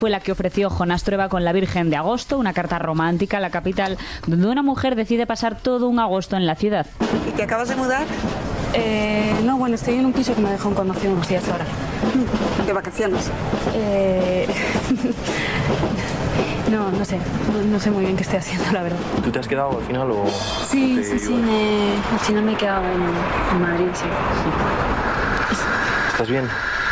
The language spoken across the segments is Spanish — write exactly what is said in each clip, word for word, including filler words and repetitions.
fue la que ofreció Jonás Trueba con La Virgen de Agosto, una carta romántica a la capital, donde una mujer decide pasar todo un agosto en la ciudad. ¿Y te acabas de mudar? Eh, no, bueno, estoy en un piso que me dejó un conocido unos días ahora. ¿De vacaciones? Eh... No, no sé, no, no sé muy bien qué estoy haciendo, la verdad. ¿Tú te has quedado al final o...? Sí, sí, sí, me... al final me he quedado en, en Madrid, sí. ¿Estás bien?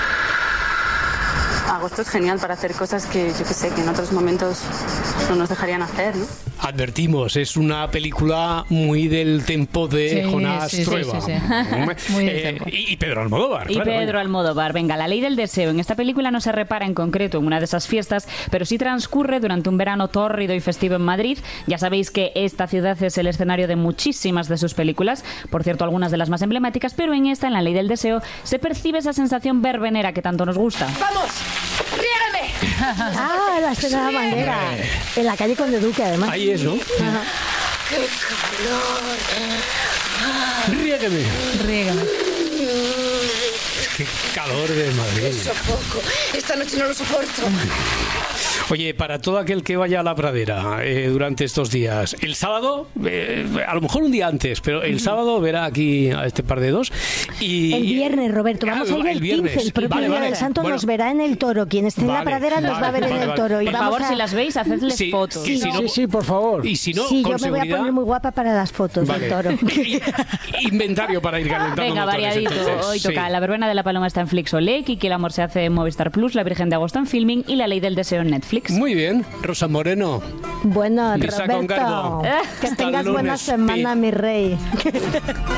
Agosto es genial para hacer cosas que, yo qué sé, que en otros momentos no nos dejarían hacer, ¿no? Advertimos, es una película muy del tempo de sí, Jonás sí, Trueba. Sí, sí, sí. Muy del eh, tempo. Y Pedro Almodóvar. Y claro, Pedro venga. Almodóvar. Venga, La Ley del Deseo. En esta película no se repara en concreto en una de esas fiestas, pero sí transcurre durante un verano tórrido y festivo en Madrid. Ya sabéis que esta ciudad es el escenario de muchísimas de sus películas, por cierto, algunas de las más emblemáticas, pero en esta, en La Ley del Deseo, se percibe esa sensación verbenera que tanto nos gusta. ¡Vamos! ¡Riégame! Ah, la escena de la manguera. En la calle Conde Duque, además. Ahí es, ¿no? Ajá. ¡Qué calor! Riégame. Riégame. Qué calor de Madrid. Eso poco. Esta noche no lo soporto. Oye, para todo aquel que vaya a la pradera eh, durante estos días, el sábado, eh, a lo mejor un día antes, pero el sábado verá aquí a este par de dos. Y, El viernes, Roberto, vamos Ah, a ir el, el viernes. quince, el propio Vale, día vale. del Santo Bueno. nos verá en el Toro. Quien esté en Vale, la pradera nos vale, va a ver vale, en el vale. Toro. Y Por vamos favor, a... si las veis, hacedles Sí, fotos. y si no, Sí, sí, por favor. y si no, Sí, con yo me voy a seguridad, poner muy guapa para las fotos vale. del Toro. Inventario para ir calentando Venga, motores, variadito. entonces. Hoy toca Sí. La Verbena de la Paloma está en Flixolé, Kiki el amor se hace en Movistar Plus, La Virgen de Agosto en Filming y La Ley del Deseo en Netflix. Muy bien, Rosa Moreno. Bueno, Lisa con Roberto, Garbo. que Hasta tengas el buena lunes, semana, Pi. mi rey.